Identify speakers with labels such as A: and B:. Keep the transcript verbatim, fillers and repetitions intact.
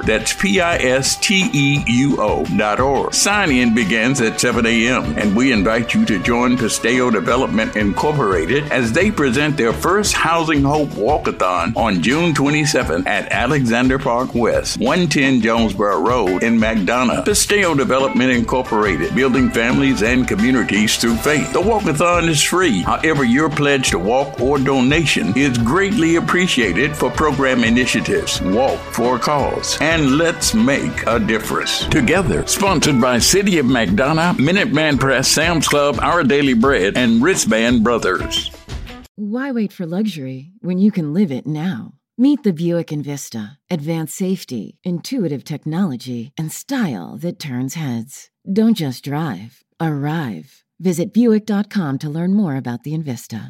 A: That's P I S T E U O dot org. Sign-in begins at seven a.m., and we invite you to join Pisteo Development Incorporated as they present their first Housing Hope Walkathon on June twenty-seventh at Alexander Park West, one ten Jonesboro Road in McDonough. Pisteo Development Incorporated, building families and communities through faith. The walkathon is free. However, your pledge to walk or donation is greatly appreciated for program initiatives. Walk for a cause, and let's make a difference together. Sponsored by City of McDonough, Minuteman Press, Sam's Club, Our Daily Bread, and Wristband Brothers.
B: Why wait for luxury when you can live it now? Meet the Buick Envista. Advanced safety, intuitive technology, and style that turns heads. Don't just drive, arrive. Visit Buick dot com to learn more about the Envista.